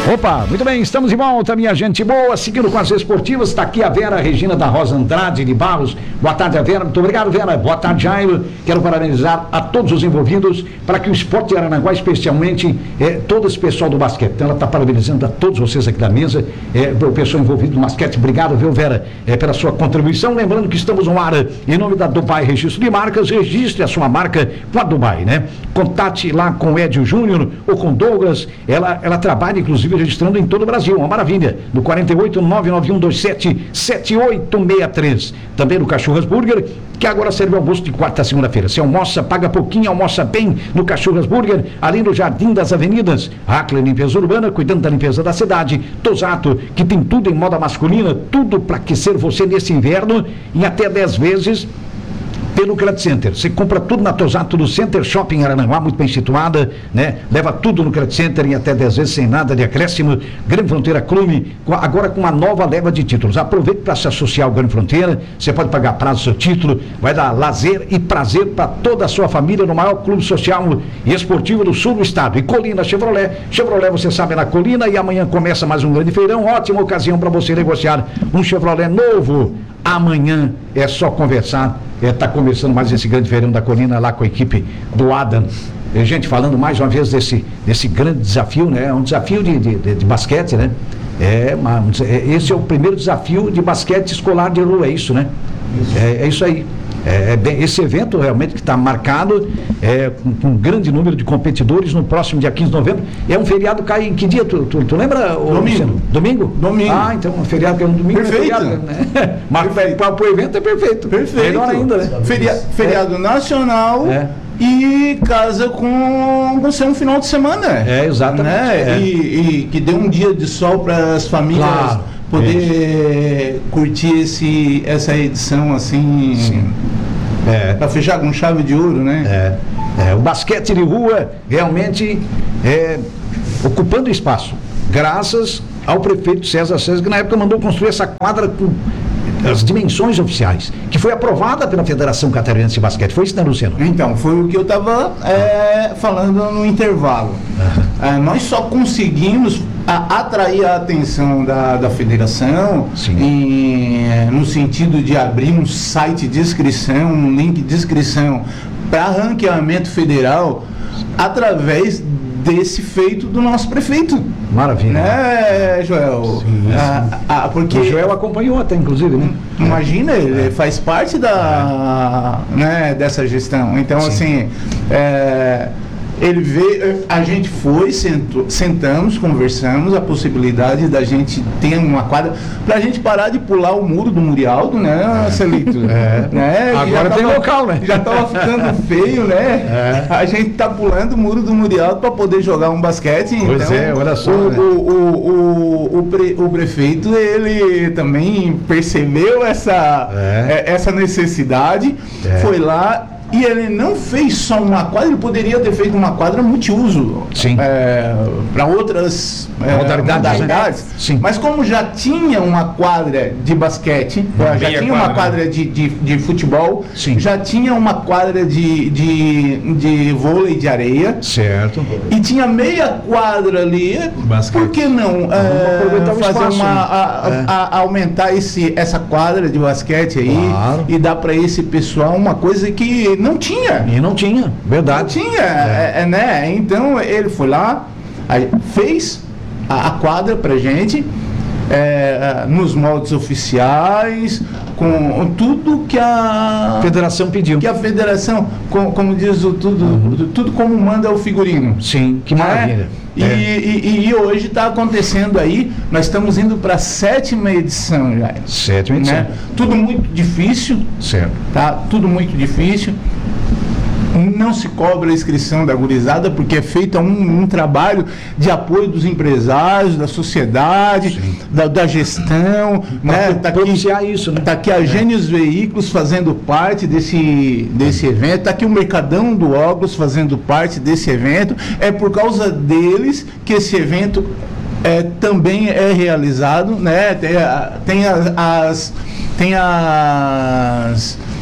Opa, muito bem, estamos de volta, minha gente boa, seguindo com as esportivas, está aqui a Vera Regina da Rosa Andrade de Barros. Boa tarde, a Vera, muito obrigado, Vera. Boa tarde, Jairo. Quero parabenizar a todos os envolvidos para que o esporte de Aranaguá, especialmente todo esse pessoal do basquete. Então ela está parabenizando a todos vocês aqui da mesa, o pessoal envolvido no basquete. Obrigado, viu, Vera, pela sua contribuição. Lembrando que estamos no ar em nome da Dubai Registro de Marcas. Registre a sua marca com a Dubai, né? Contate lá com o Edio Júnior ou com Douglas. Ela trabalha, inclusive, registrando em todo o Brasil, uma maravilha, no 48-99127-7863, também no Cachorras Burger, que agora serve almoço de quarta a segunda-feira. Se almoça, paga pouquinho, almoça bem no Cachorras Burger, ali no Jardim das Avenidas. Hackler Limpeza Urbana, cuidando da limpeza da cidade. Tosato, que tem tudo em moda masculina, tudo para aquecer você nesse inverno, em até 10 vezes pelo Credit Center. Você compra tudo na Tosato do Center Shopping Aranaguá, muito bem situada, né? Leva tudo no Credit Center em até 10 vezes sem nada de acréscimo. Grande Fronteira Clube, agora com uma nova leva de títulos. Aproveite para se associar ao Grande Fronteira. Você pode pagar prazo do seu título, vai dar lazer e prazer para toda a sua família no maior clube social e esportivo do sul do estado. E Colina Chevrolet, você sabe, na Colina, e amanhã começa mais um grande feirão. Ótima ocasião para você negociar um Chevrolet novo. Amanhã é só conversar. Está começando mais esse grande feirão da Colina lá com a equipe do Adam. Gente, falando mais uma vez desse grande desafio, né? Um desafio de basquete, né? Esse é o primeiro desafio de basquete escolar de rua, é isso, né? É isso aí. Esse evento realmente que está marcado com um grande número de competidores no próximo dia 15 de novembro. É um feriado, cai em que dia? Tu lembra? Domingo. Domingo? Domingo. Ah, então um feriado que é um domingo. Perfeito. É feriado, né? Mas para o evento é perfeito. Perfeito. Melhor ainda, né? Feriado nacional. E casa com ser um final de semana. Exatamente. Né? E que dê um dia de sol para as famílias, claro, poder curtir essa edição assim. Sim. Para fechar com chave de ouro, né? O basquete de rua realmente ocupando espaço, graças ao prefeito César César, que na época mandou construir essa quadra com as dimensões oficiais, que foi aprovada pela Federação Catarinense de Basquete. Foi isso, né, Luciano? Então, foi o que eu estava falando no intervalo. Nós só conseguimos atrair a atenção da federação no sentido de abrir um site de inscrição, um link de inscrição para ranqueamento federal através desse feito do nosso prefeito. Maravilha. Né, Joel? Sim. Porque o Joel acompanhou até, inclusive, né? Imagina, ele faz parte dessa gestão. Então, assim, ele veio, a gente foi, sentamos, conversamos a possibilidade da gente ter uma quadra, pra gente parar de pular o muro do Murialdo, né, Celito? Né? Agora tem local, né? Já tava ficando feio, né? A gente tá pulando o muro do Murialdo para poder jogar um basquete. Pois então, olha só. O prefeito, ele também percebeu essa necessidade, foi lá. E ele não fez só uma quadra, ele poderia ter feito uma quadra multiuso para outras modalidades. Sim. Mas como já tinha uma quadra de basquete, já tinha uma quadra de futebol, já tinha uma quadra de vôlei de areia, certo, e tinha meia quadra ali, basquete. Por que não fazer aumentar essa quadra de basquete aí, claro, e dar para esse pessoal uma coisa que não tinha. E não tinha, verdade. Não tinha, né? Então ele foi lá, fez a quadra pra gente, nos moldes oficiais, com tudo que a federação pediu. Que a federação, como diz tudo como manda o figurino. Sim, que maravilha. E hoje está acontecendo aí, nós estamos indo para a 7ª edição já. 7ª edição. Né? Tudo muito difícil. Certo. Tá? Tudo muito difícil. Não se cobra a inscrição da gurizada, porque é feito um trabalho de apoio dos empresários, da sociedade, da gestão, né? Tá aqui, isso, né? Tá aqui a Gênios Veículos fazendo parte desse evento, tá aqui o Mercadão do Óculos fazendo parte desse evento. É por causa deles que esse evento também é realizado, né? Tem as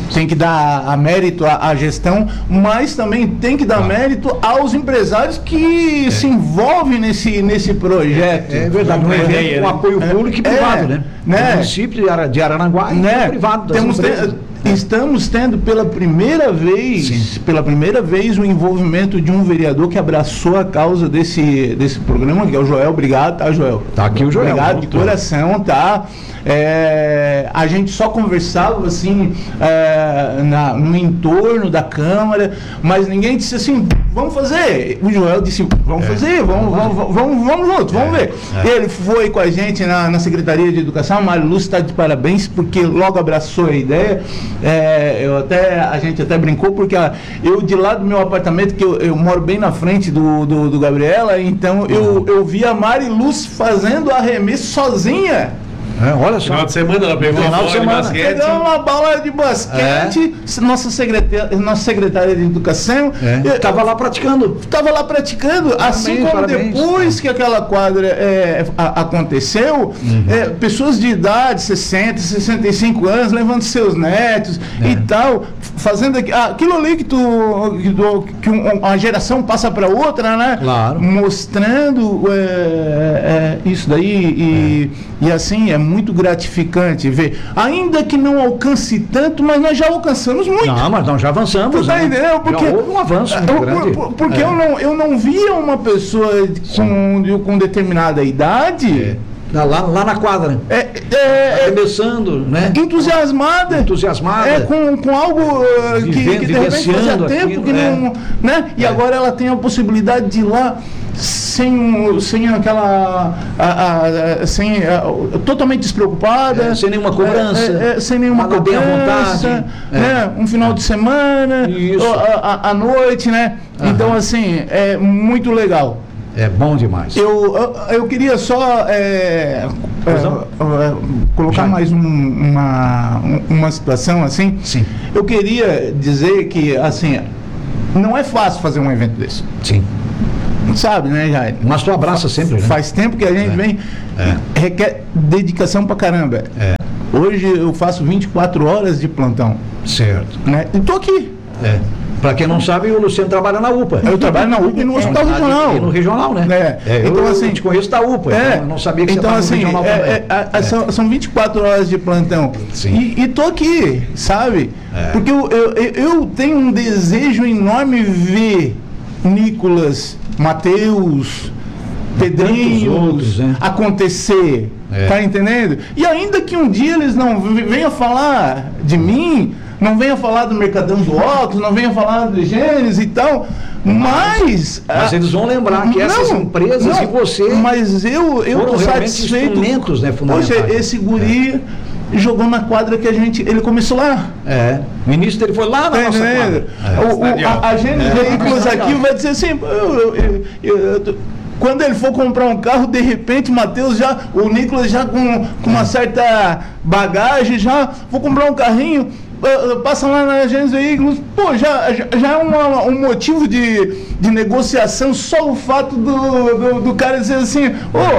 tem que dar mérito à gestão, mas também tem que dar mérito aos empresários que se envolvem nesse projeto. É verdade, um evento com apoio público e privado, né? O município de Araranguá e privado. Estamos tendo pela primeira vez o envolvimento de um vereador que abraçou a causa desse programa, que é o Joel. Obrigado, tá, Joel? Tá aqui o Joel. Obrigado de coração, tá? A gente só conversava assim no entorno da Câmara, mas ninguém disse assim, vamos fazer. O Joel disse, vamos fazer, vamos junto, vamos ver. Ele foi com a gente na Secretaria de Educação, a Mário Lúcio está de parabéns, porque logo abraçou a ideia. A gente até brincou, porque eu de lá do meu apartamento, que eu moro bem na frente do Gabriela, então eu vi a Mari Lúcia fazendo arremesso sozinha. Olha só. Final de semana ela pegou uma bola de basquete. Pegou uma bola de basquete. Nossa secretária de Educação estava lá praticando. Assim como depois que aquela quadra aconteceu, pessoas de idade, 60, 65 anos, levando seus netos e tal, fazendo aquilo ali que uma geração passa para outra, né? Claro. Mostrando isso daí e assim é muito gratificante ver, ainda que não alcance tanto, mas nós já alcançamos muito. Não, mas nós já avançamos. Tá entendendo? Porque já houve um avanço muito grande. Porque eu não via uma pessoa com determinada idade lá na quadra, arremessando, né? Entusiasmada. Com algo que de repente fazia tempo que não, né? E agora ela tem a possibilidade de ir lá sem aquela totalmente despreocupada, sem nenhuma cobrança, sem nenhuma cobrança, um final de semana, à noite, né? Então assim, é muito legal. É bom demais. Eu queria só colocar mais uma situação assim. Sim. Eu queria dizer que assim, não é fácil fazer um evento desse. Sim. Sabe, né, Jair? Mas tu abraça sempre, né? Faz tempo que a gente vem. Requer dedicação pra caramba. Hoje eu faço 24 horas de plantão. Certo. Né? E tô aqui. Para quem não sabe, o Luciano trabalha na UPA. Eu trabalho na UPA e no Hospital Regional. E no Regional, né? Então, assim, eu te conheço da UPA, então eu não sabia que então, você assim, estava no Regional também. São 24 horas de plantão. Sim. E tô aqui, sabe? Porque eu tenho um desejo enorme de ver Nicolas, Matheus, Pedrinho acontecer. Tá entendendo? E ainda que um dia eles não venham falar de mim, não venha falar do Mercadão do Óculos, não venha falar do Gênesis e tal, mas eles vão lembrar que essas empresas e você tô satisfeito. Instrumentos, né, fundamentais. Poxa, esse guri jogou na quadra que ele começou lá. O início dele foi lá na nossa quadra. A Gênesis Veículos aqui vai dizer assim, quando ele for comprar um carro, de repente, o Nicolas já com uma certa bagagem, já vou comprar um carrinho, passa lá na Gênesis Veículos, já é um motivo de negociação, só o fato do cara dizer assim,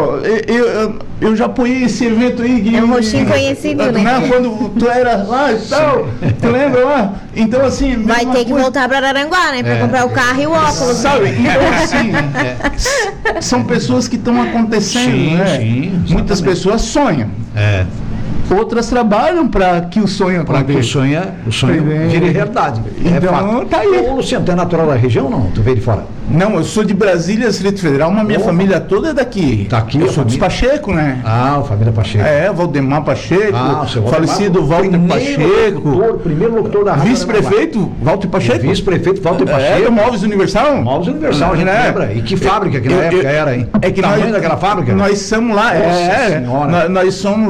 eu já apoiei esse evento aí. É um rostinho conhecido, né? Quando tu era lá e tal, tu lembra lá? Então assim... Vai ter que voltar para Araranguá, né? Para comprar o carro e o óculos. Sabe? Então assim, são pessoas que estão acontecendo, né? Sim, muitas pessoas sonham. Outras trabalham para que o sonho aconteça. Para que o sonho vire realidade. Então, tá aí. Ô, Luciano, tu é natural da região ou não? Tu veio de fora? Não, eu sou de Brasília, Distrito Federal, mas minha família toda é daqui. Tá aqui? Eu sou dos Pacheco, né? Família Pacheco. Valdemar Pacheco, seu falecido Walter Pacheco. Primeiro locutor da rádio. Vice-prefeito, Walter Pacheco. Vice-prefeito, Walter Pacheco. Móveis Universal. Móveis Universal, a gente lembra. E que fábrica que na época era, hein? É que tamanho daquela fábrica? Nós somos lá, nós somos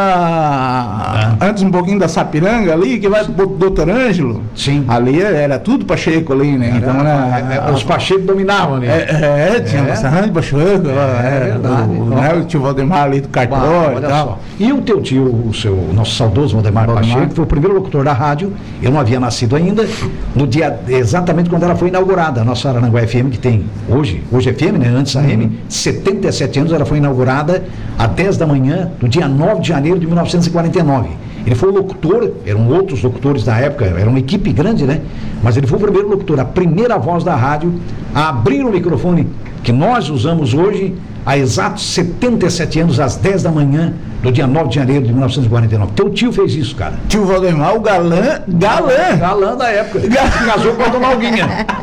lá antes um pouquinho da Sapiranga ali, que vai pro Doutor Ângelo. Sim. Ali era tudo Pacheco ali, né? Então, os Pacheco dominavam, né? Tinha bastante Pacheco. Verdade. O tio Valdemar ali do cartório e tal. E o teu tio, o nosso saudoso Valdemar Pacheco, foi o primeiro locutor da rádio. Eu não havia nascido ainda, no dia exatamente quando ela foi inaugurada, a nossa Araranguá FM, que tem hoje é FM, né? Antes a AM, 77 anos, ela foi inaugurada às 10 da manhã, no dia 9 de janeiro de 1949. Ele foi o locutor, eram outros locutores da época, era uma equipe grande, né? Mas ele foi o primeiro locutor, a primeira voz da rádio a abrir o microfone que nós usamos hoje, há exatos 77 anos, às 10 da manhã, do dia 9 de janeiro de 1949. Teu tio fez isso, cara. Tio Valdemar, o galã da época. Casou com a Dona Alguinha.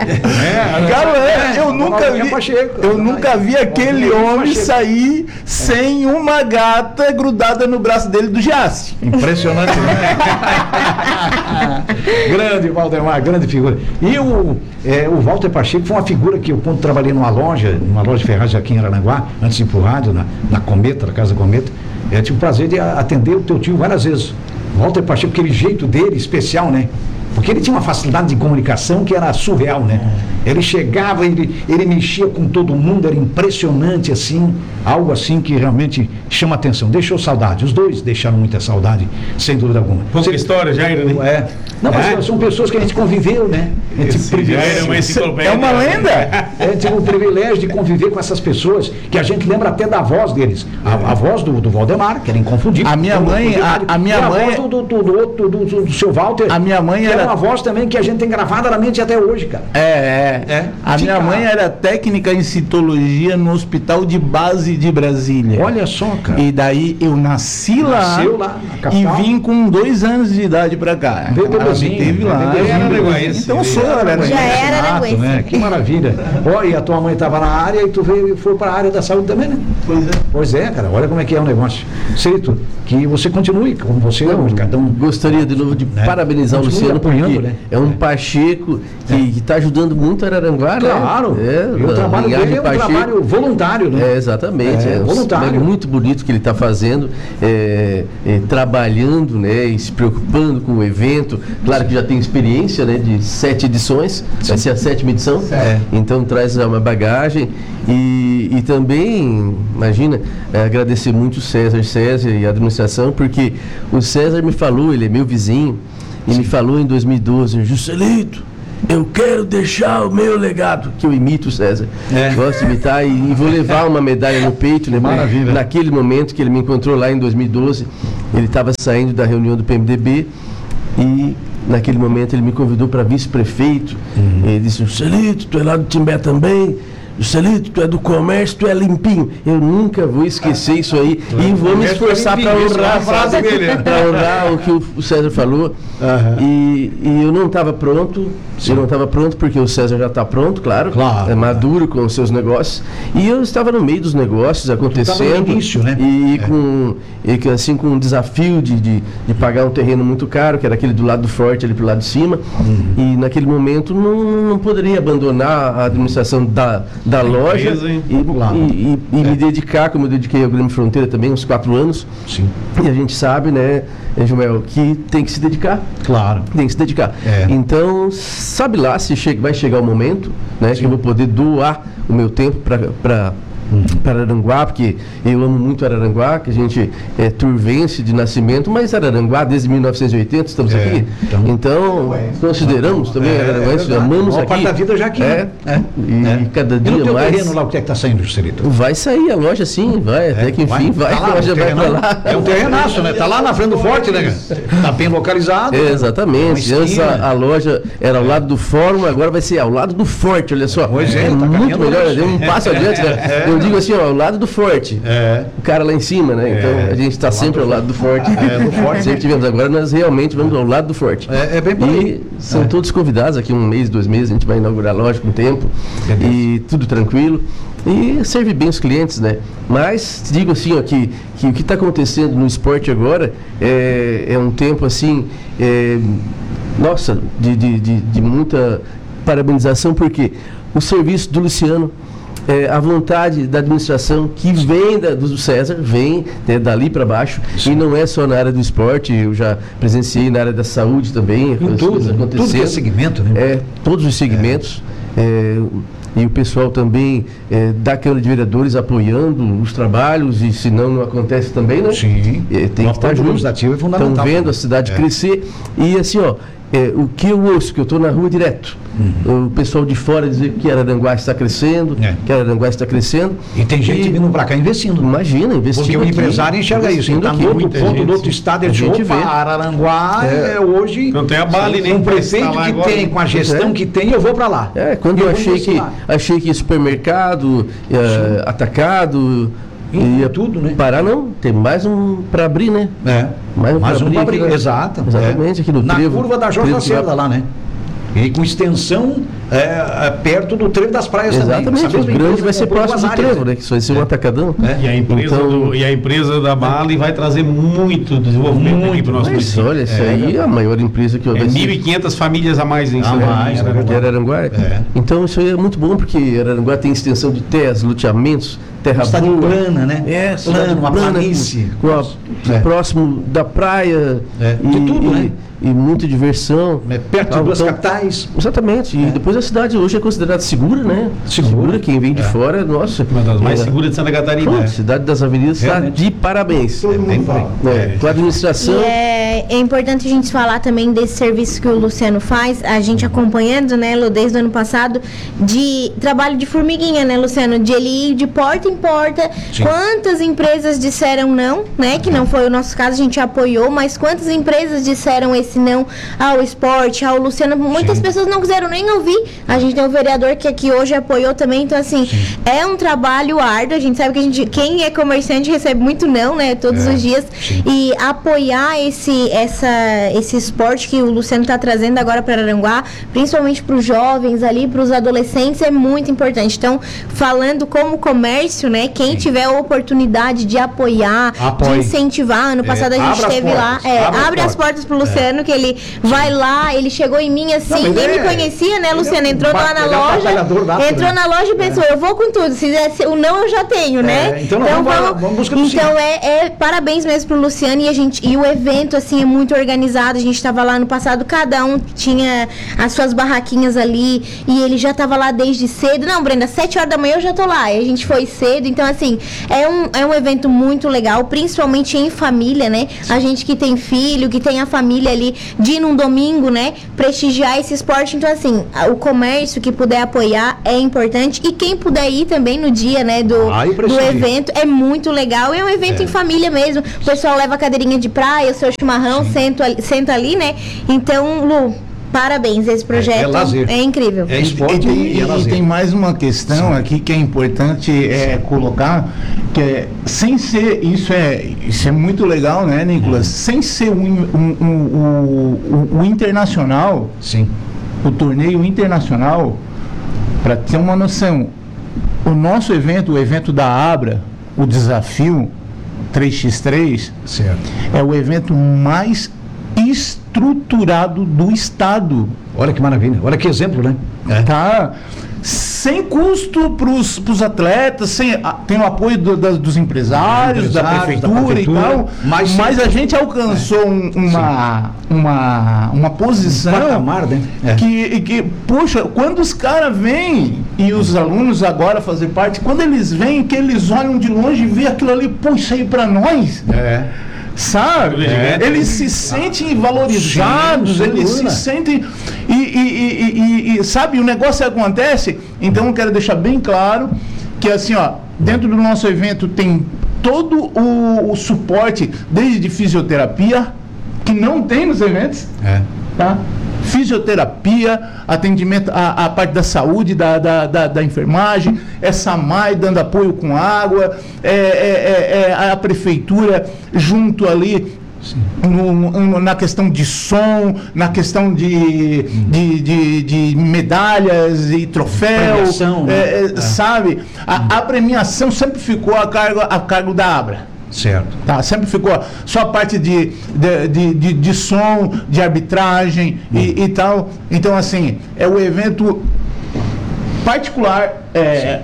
Eu nunca vi aquele homem sair sem uma gata grudada no braço dele do Giasse. Impressionante, né? Grande Valdemar, grande figura. E o Walter Pacheco foi uma figura que eu, quando trabalhei numa loja de ferragem aqui em Araranguá, antes de ir pro rádio, na Cometa, na Casa Cometa, eu tive o prazer de atender o teu tio várias vezes. Walter Pacheco, aquele jeito dele especial, né? Porque ele tinha uma facilidade de comunicação que era surreal, né? Ele chegava, ele mexia com todo mundo, era impressionante, assim, algo assim que realmente chama atenção. Deixou saudade, os dois deixaram muita saudade, sem dúvida alguma. Pouca história, Jair, né? Não, mas são pessoas que a gente conviveu, né? É uma lenda! Tive o privilégio de conviver com essas pessoas, que a gente lembra até da voz deles. A voz do Valdemar, que era inconfundível. A minha mãe... A voz do seu Walter... A minha mãe era uma voz também que a gente tem gravada na mente até hoje, cara. A minha mãe era técnica em citologia no Hospital de Base de Brasília. Olha só, cara. E daí eu nasci lá e vim com 2 anos de idade pra cá. Teve lá. Então já era Aranguense, né? Que maravilha. E a tua mãe estava na área e tu foi para a área da saúde também, né? Pois é, cara. Olha como é que é o negócio. Certo? Que você continue, como você é, Ricardão. Gostaria de novo de parabenizar o Luciano, porque é um Pacheco que está ajudando muito a Araranguá, claro, né? O trabalho dele é um trabalho voluntário, né? Exatamente. Voluntário. É muito bonito que ele está fazendo, trabalhando, né? E se preocupando com o evento. Claro que já tem experiência, né? De 7 edições, vai ser a 7ª edição. Então traz uma bagagem. E também, imagina, agradecer muito o César e a administração, porque o César me falou, ele é meu vizinho, e me falou em 2012, Juscelito, eu quero deixar o meu legado, que eu imito o César. Gosto de imitar e vou levar uma medalha no peito, né? Maravilha. Naquele momento que ele me encontrou lá em 2012, ele estava saindo da reunião do PMDB e naquele momento ele me convidou para vice-prefeito. Ele disse, Juscelito, tu é lá do Timbé também? Juscelito, tu é do comércio, tu é limpinho. Eu nunca vou esquecer isso aí e vou me esforçar para honrar a frase dele, para honrar o que o César falou. E eu não estava pronto. Eu não estava pronto porque o César já está pronto, claro. É maduro com os seus negócios. E eu estava no meio dos negócios acontecendo. No início, né? Com um desafio de pagar um terreno muito caro, que era aquele do lado forte, ali pro lado de cima. E naquele momento não poderia abandonar a administração da loja e me dedicar, como eu dediquei ao Grêmio Fronteira também, uns 4 anos. Sim. E a gente sabe, né, Joel, que tem que se dedicar. Claro. Tem que se dedicar. Então, sabe lá se vai chegar o momento, né, que eu vou poder doar o meu tempo para Araranguá, porque eu amo muito Araranguá, que a gente é turvense de nascimento, mas Araranguá desde 1980 estamos aqui. Então consideramos também Araranguá, amamos aqui. Parte da vida já aqui. E cada dia mais. E no teu terreno lá, o que é que está saindo, Juscelito? Vai sair a loja sim, vai, até que enfim vai, a loja vai para lá. É um terrenaço, né? Tá lá na frente do forte, né? Tá bem localizado. Exatamente. Antes a loja era ao lado do fórum, agora vai ser ao lado do forte, olha só. Pois é muito melhor, deu um passo adiante, né? Eu digo assim, ao lado do forte. O cara lá em cima, né? Então a gente está sempre ao lado do forte. Do forte. Sempre tivemos. Agora nós realmente vamos ao lado do forte. Bem por aí. E são todos convidados aqui, 1 mês, 2 meses, a gente vai inaugurar a loja com tempo. E tudo tranquilo. E serve bem os clientes, né? Mas digo assim, ó, que o que está acontecendo no esporte agora é um tempo assim, nossa, de muita parabenização, porque o serviço do Luciano, a vontade da administração que vem do César, vem dali para baixo. Sim. E não é só na área do esporte, eu já presenciei na área da saúde também. Tudo que é segmento, né? Todos os segmentos. E o pessoal também da Câmara de Vereadores apoiando os trabalhos, e se não acontece também, né? Sim. Tem que estar junto. É fundamental. Estão vendo a cidade crescer. E assim, ó, o que eu ouço, que eu estou na rua direto, o pessoal de fora dizer que Araranguá está crescendo, que Araranguá está crescendo. E tem gente vindo para cá investindo. Imagina, investindo. Porque o empresário enxerga isso. Está no outro ponto, do outro estado, ele diz, opa, Araranguá hoje... Não tem a Bali, nem um prefeito que agora, tem, com a gestão que tem, eu vou para lá. Quando eu achei que supermercado, atacado... E tudo, né? Parar não, tem mais um para abrir, né? Mais um para abrir, exato. Exatamente, aqui no na trevo, curva da Jorge Lacerda lá, né? E com extensão perto do Trevo das Praias também. Exatamente, o grande vai ser próximo do Trevo, né? Que só vai ser um atacadão. E a empresa da Bali vai trazer muito desenvolvimento aqui para o nosso município. Olha, essa aí é a maior empresa que vai ser. 1.500 famílias a mais em Araranguá. Então isso aí é muito bom, porque Araranguá tem extensão de terras, loteamentos, terra cidade boa. Plana, né? Plana, uma planície. Próximo da praia. De tudo, né? E muita diversão. Perto de duas capitais. Exatamente. E depois a cidade hoje é considerada segura, né? Segura. Quem vem de fora, nossa. Uma das mais seguras de Santa Catarina. Cidade das Avenidas está de parabéns. Com a administração. E é importante a gente falar também desse serviço que o Luciano faz, a gente acompanhando, né, Lu, desde o ano passado, de trabalho de formiguinha, né, Luciano? De ele ir de porta em porta. Sim. Quantas empresas disseram não, né? Que não foi o nosso caso, a gente apoiou, mas quantas empresas disseram esse não ao esporte, ao Luciano? Muitas pessoas não quiseram nem ouvir. A gente tem um vereador que aqui hoje apoiou também, então assim, é um trabalho árduo, a gente sabe que quem é comerciante recebe muito não, né, todos os dias, e apoiar esse esporte que o Luciano está trazendo agora para Araranguá, principalmente para os jovens ali, para os adolescentes, é muito importante. Então, falando como comércio, né, quem tiver a oportunidade de apoiar, de incentivar, ano passado a gente esteve lá, abre as portas para o Luciano, que ele vai lá, ele chegou em mim assim, ninguém me conhecia, né, Luciano? Entrou lá na loja, entrou na loja e pensou, eu vou com tudo, se quiser o não eu já tenho, né? Então vamos buscar no Então parabéns mesmo pro Luciano, e o evento assim é muito organizado. A gente estava lá no passado, cada um tinha as suas barraquinhas ali, e ele já estava lá desde cedo. Não, Brenda, 7 horas da manhã eu já tô lá, e a gente foi cedo. Então assim, é um evento muito legal, principalmente em família, né? A gente que tem filho, que tem a família ali, de ir num domingo, né, prestigiar esse esporte. Então assim, o comércio que puder apoiar é importante, e quem puder ir também no dia, né, do evento, é muito legal. É um evento em família mesmo, o pessoal leva a cadeirinha de praia, o seu chimarrão, senta ali, né? Então, Lu, parabéns, esse projeto é incrível. É esporte e tem mais uma questão aqui que é importante colocar, que é, sem ser, isso é muito legal, né, Nicolas? Sem ser o internacional, o torneio internacional, para ter uma noção, o nosso evento, o evento da Abra, o desafio 3x3, é o evento mais estruturado do estado. Olha que maravilha, olha que exemplo, né? Tá? Sem custo para os atletas, tem o apoio dos empresários, da prefeitura e tal, mas a gente alcançou uma posição patamar, né? que, poxa, quando os caras vêm, e os alunos agora fazer parte, quando eles vêm, que eles olham de longe e vê aquilo ali, pô, isso aí para nós. Sabe? Eles se sentem valorizados, eles se sentem e sabe, o negócio acontece. Então eu quero deixar bem claro que assim, ó, dentro do nosso evento tem todo o suporte, desde fisioterapia, que não tem nos eventos, tá? Fisioterapia, atendimento à parte da saúde, da enfermagem, SAMAI dando apoio com água, a prefeitura junto ali na questão de som, na questão de medalhas e troféu, sabe? A premiação sempre ficou a cargo da Abra. Certo. Tá, sempre ficou só a parte de som, de arbitragem e tal. Então, assim, é o evento particular,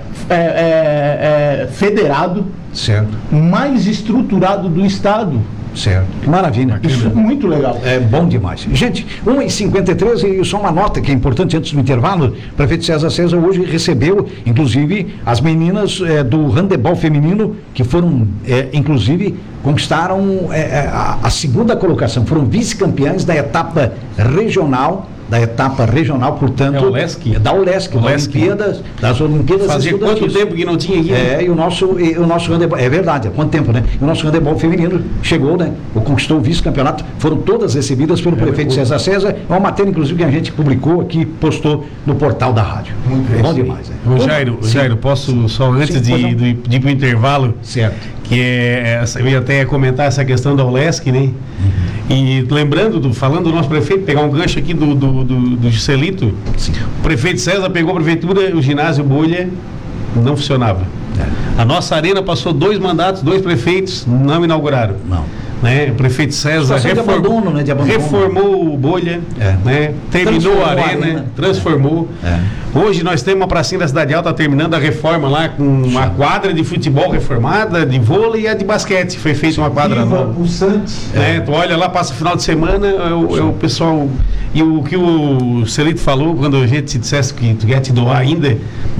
federado, certo, mais estruturado do estado. Certo. Maravilha. Isso é muito legal. É bom demais. Gente, 1h53 e só uma nota que é importante antes do intervalo. O prefeito César César hoje recebeu, inclusive, as meninas do handebol feminino, que foram, inclusive, conquistaram a segunda colocação. Foram vice-campeãs da etapa regional, portanto, É o Lesc? da ULESC, das Olimpíadas Fazia quanto Estudantis. tempo que não tinha aqui? E o nosso handebol, é verdade, há quanto tempo, né? E o nosso handebol feminino chegou, né? Conquistou o vice-campeonato, foram todas recebidas pelo prefeito César César. É uma matéria, inclusive, que a gente publicou aqui, postou no portal da rádio. Muito bom demais, né? Ô Jairo, posso só antes de ir para o intervalo, certo, que eu ia até comentar essa questão da ULESC, né? E lembrando, falando do nosso prefeito, pegar um gancho aqui do Juscelito, o prefeito César pegou a prefeitura, o ginásio Bolha não funcionava. A nossa arena passou 2 mandatos, 2 prefeitos, não inauguraram. Não. Né? O prefeito César reformou o Bolha, né? Terminou a arena, transformou. Hoje nós temos uma pracinha da Cidade Alta terminando a reforma lá, com uma quadra de futebol reformada, de vôlei e a de basquete. Foi feita uma quadra nova. Tu olha lá, passa o final de semana, o pessoal. E o que o Celito falou, quando a gente dissesse que tu quer te doar ainda,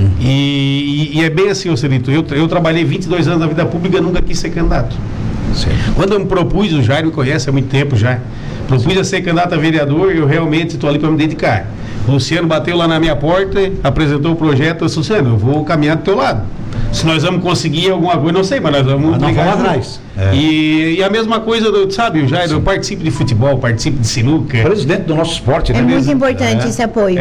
e é bem assim, Celito, eu trabalhei 22 anos na vida pública, nunca quis ser candidato. Certo. Quando eu me propus, o Jair me conhece há muito tempo já, propus a ser candidato a vereador, eu realmente estou ali para me dedicar. O Luciano bateu lá na minha porta, apresentou o projeto, eu disse, Luciano, eu vou caminhar do teu lado. Se nós vamos conseguir alguma coisa, não sei, mas nós vamos brigar atrás. E a mesma coisa, sabe, o Jair, eu participo de futebol, participo de sinuca. Presidente do nosso esporte, né? É muito importante esse apoio.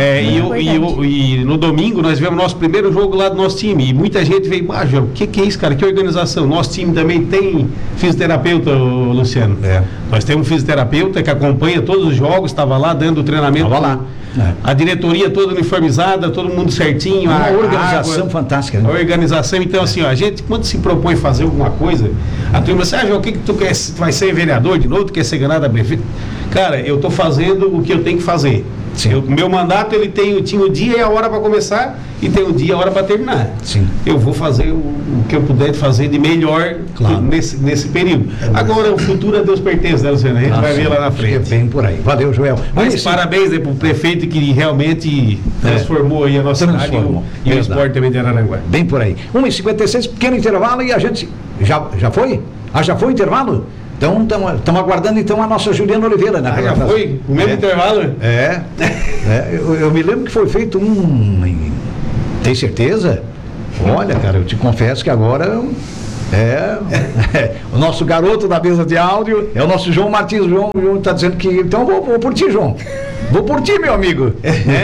E no domingo nós tivemos nosso primeiro jogo lá do nosso time. E muita gente veio, João, o que é isso, cara? Que organização? Nosso time também tem fisioterapeuta, Luciano. Nós temos um fisioterapeuta que acompanha todos os jogos, estava lá dando treinamento. Estava lá. A diretoria toda uniformizada, todo mundo certinho. Uma organização fantástica, né? A organização, então assim, a gente quando se propõe fazer alguma coisa, a turma diz, João, o que tu quer? Tu vai ser vereador de novo? Tu quer ser candidato a prefeito? Cara, eu estou fazendo o que eu tenho que fazer. O meu mandato tinha o dia e a hora para começar e tem o dia e a hora para terminar. Sim. Eu vou fazer o que eu puder fazer de melhor nesse período. Agora o futuro a Deus pertence, né, Luciano? A gente vai ver lá na frente. Bem por aí. Valeu, Joel. Mas parabéns para o prefeito que realmente transformou aí a nossa cidade e o esporte também de Araranguá. Bem por aí. 1h56, pequeno intervalo e a gente... Já foi? Já foi o intervalo? Então, estamos aguardando então a nossa Juliana Oliveira, né? Já foi? O mesmo intervalo? Eu me lembro que foi feito Tem certeza? Olha, cara, eu te confesso que agora o nosso garoto da mesa de áudio é o nosso João Martins. O João está dizendo que... Então, vou por ti, João. Vou por ti, meu amigo.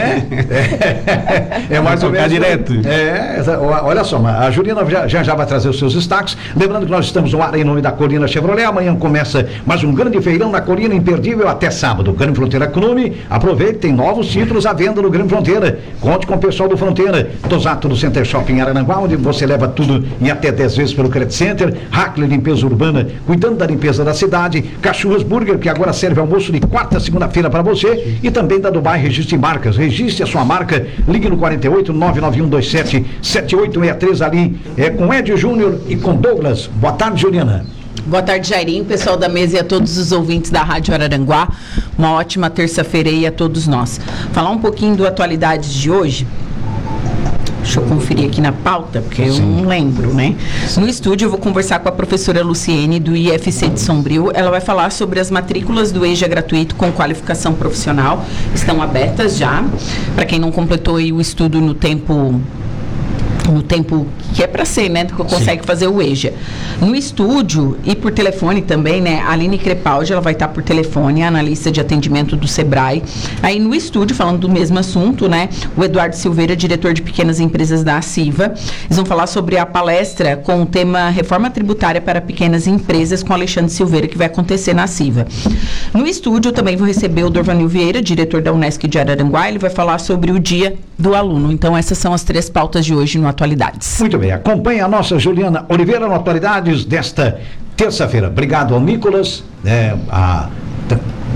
É mais ou menos direto. Olha só, a Juliana já vai trazer os seus destaques. Lembrando que nós estamos no ar em nome da Colina Chevrolet. Amanhã começa mais um grande feirão na Colina, imperdível até sábado. Grande Fronteira Clube, aproveite, tem novos títulos à venda no Grande Fronteira. Conte com o pessoal do Fronteira. Tosato do Center Shopping Araranguá, onde você leva tudo em até 10 vezes pelo Credit Center. Hackley Limpeza Urbana, cuidando da limpeza da cidade. Cachorros Burger, que agora serve almoço de quarta a segunda-feira para você. E também da Dubai Registre Marcas. Registre a sua marca, ligue no 48 99127 7863 ali, com Ed Júnior e com Douglas. Boa tarde, Juliana. Boa tarde, Jairinho, pessoal da mesa e a todos os ouvintes da Rádio Araranguá. Uma ótima terça-feira aí a todos nós. Falar um pouquinho do Atualidades de hoje. Deixa eu conferir aqui na pauta, porque eu não lembro, né? No estúdio eu vou conversar com a professora Luciene, do IFC de Sombrio. Ela vai falar sobre as matrículas do EJA gratuito com qualificação profissional. Estão abertas já. Para quem não completou aí o estudo no tempo que é para ser, né, que consegue fazer o EJA. No estúdio e por telefone também, né, a Aline Crepaldi, ela vai estar por telefone, analista de atendimento do Sebrae. Aí no estúdio, falando do mesmo assunto, né, o Eduardo Silveira, diretor de pequenas empresas da ACIVA. Eles vão falar sobre a palestra com o tema Reforma Tributária para Pequenas Empresas com Alexandre Silveira, que vai acontecer na ACIVA. No estúdio, eu também vou receber o Dorvanil Vieira, diretor da Unesc de Araranguá. Ele vai falar sobre o Dia do Aluno. Então, essas são as 3 pautas de hoje no Atualidades. Muito bem, acompanhe a nossa Juliana Oliveira no Atualidades desta terça-feira. Obrigado ao Nicolas,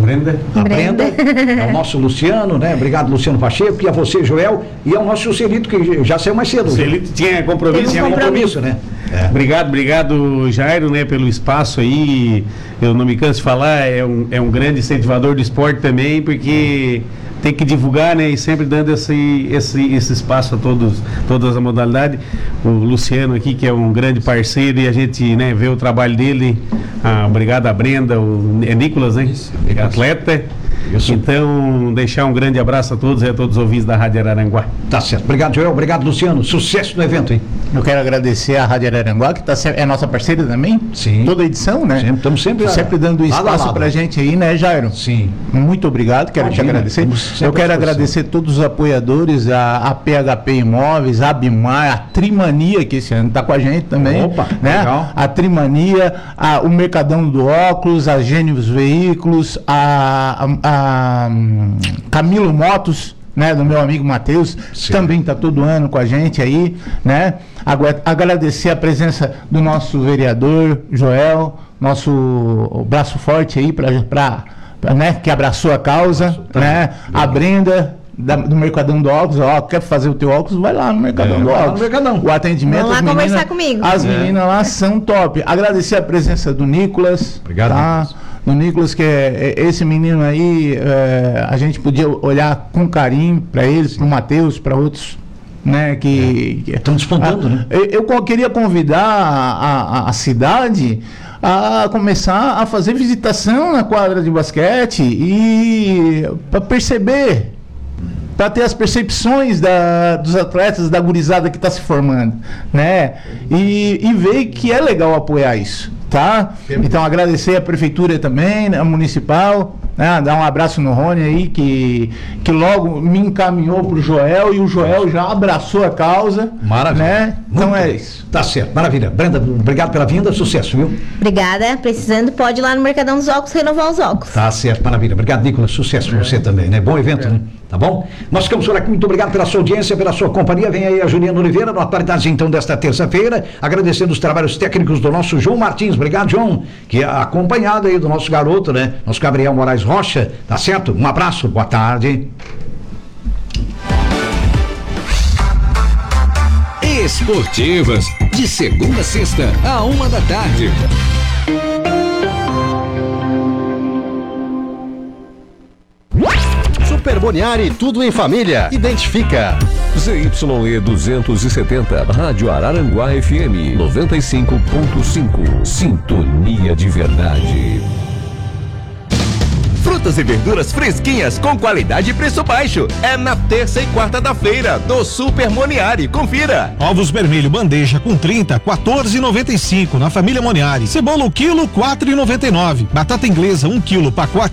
A Brenda. É o nosso Luciano, né? Obrigado, Luciano Pacheco, e a você, Joel, e ao nosso Celito, que já saiu mais cedo. O Celito tinha compromisso, né? Obrigado, Jairo, né, pelo espaço aí. Eu não me canso de falar, é um grande incentivador do esporte também, porque tem que divulgar, né, e sempre dando esse espaço a todas as modalidades. O Luciano aqui, que é um grande parceiro, e a gente, né, vê o trabalho dele. Obrigado a Brenda, é Nicolas, né? Atleta. Isso. Então, deixar um grande abraço a todos e a todos os ouvintes da Rádio Araranguá. Tá certo. Obrigado, Joel. Obrigado, Luciano. Sucesso no evento, hein? Eu quero agradecer a Rádio Araranguá, que é nossa parceira também. Sim. Toda edição, né? Estamos sempre dando espaço pra gente aí, né, Jairo? Sim. Muito obrigado, quero te agradecer. Eu quero agradecer todos os apoiadores, a PHP Imóveis, a Abimar, a Trimania, que esse ano está com a gente também. Opa, né? Legal. A Trimania, o Mercadão do Óculos, a Gênios Veículos, a Camilo Motos, né, do meu amigo Matheus, também está todo ano com a gente aí, né? Agradecer a presença do nosso vereador Joel, nosso braço forte aí né, que abraçou a causa, né? A Brenda do Mercadão do Óculos, quer fazer o teu óculos, vai lá no Mercadão do Óculos. O atendimento, vão lá conversar comigo. As meninas lá são top. Agradecer a presença do Nicolas. Obrigado, tá? Nicolas. Do Nicolas, que é esse menino aí, a gente podia olhar com carinho para eles, para o Matheus, para outros, né, que estão despontando, né? Eu queria convidar a cidade a começar a fazer visitação na quadra de basquete e para perceber, para ter as percepções dos atletas, da gurizada que está se formando, né? E ver que é legal apoiar isso, tá? Então agradecer a prefeitura também, né, a municipal, né? Dar um abraço no Rony aí, que logo me encaminhou pro Joel, e o Joel já abraçou a causa. Maravilha. Né? Então Muito é bem. isso. Tá certo, maravilha. Brenda, obrigado pela vinda, sucesso, viu? Obrigada. Precisando, pode ir lá no Mercadão dos Óculos renovar os óculos. Tá certo, maravilha. Obrigado, Nicolas. Sucesso pra você também, né? Bom evento, né? Tá bom? Nós ficamos por aqui. Muito obrigado pela sua audiência, pela sua companhia. Vem aí a Juliana Oliveira, no Atualidades, então, desta terça-feira, agradecendo os trabalhos técnicos do nosso João Martins. Obrigado, João, que é acompanhado aí do nosso garoto, né? Nosso Gabriel Moraes Rocha, tá certo? Um abraço, boa tarde. Esportivas, de segunda a sexta, à 13h. Super Boniari, tudo em família. Identifica. ZYE 270, Rádio Araranguá FM 95.5. Sintonia de verdade. Frutas e verduras fresquinhas com qualidade e preço baixo. É na terça e quarta da feira do Super Moniari. Confira. Ovos vermelho bandeja com 30, 14,95 na família Moniari. Cebola o quilo, 4,99. Batata inglesa 1 quilo, pacote